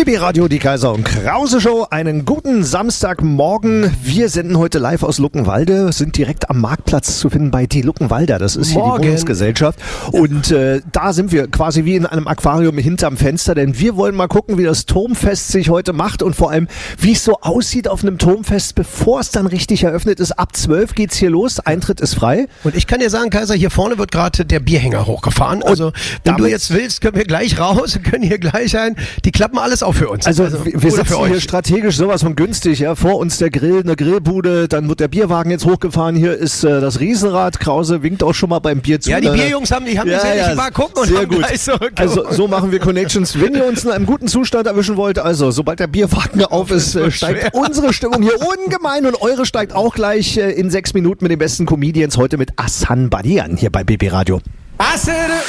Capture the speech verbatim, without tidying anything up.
B B Radio, die Kaiser und Krause Show. Einen guten Samstagmorgen. Wir senden heute live aus Luckenwalde, sind direkt am Marktplatz zu finden bei die Luckenwalder. Das ist hier Morgen. die Wohnungsgesellschaft. Und äh, da sind wir quasi wie in einem Aquarium hinterm Fenster, denn wir wollen mal gucken, wie das Turmfest sich heute macht und vor allem, wie es so aussieht auf einem Turmfest, bevor es dann richtig eröffnet ist. Ab zwölf geht's hier los, Eintritt ist frei. Und ich kann dir sagen, Kaiser, hier vorne wird gerade der Bierhänger hochgefahren. Also, wenn du jetzt willst, können wir gleich raus, können hier gleich ein. Die klappen alles auf für uns. Also, also wir, wir sitzen für euch. hier strategisch sowas von günstig. Ja, vor uns der Grill, eine Grillbude, dann wird der Bierwagen jetzt hochgefahren. Hier ist äh, das Riesenrad. Krause winkt auch schon mal beim Bier zu. Ja, die Bierjungs haben, die haben ja, gesehen, ja, ich war gucken und sehr haben gut. gleich zurück. Also so machen wir Connections. Wenn ihr uns in einem guten Zustand erwischen wollt, also sobald der Bierwagen auf ist, äh, steigt schwer. unsere Stimmung hier ungemein und eure steigt auch gleich äh, in sechs Minuten mit den besten Comedians. Heute mit Hassan Badian hier bei B B Radio.